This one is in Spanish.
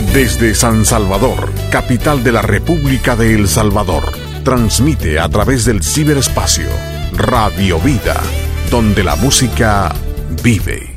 Desde San Salvador, capital de la República de El Salvador, transmite a través del ciberespacio Radio Vida, donde la música vive.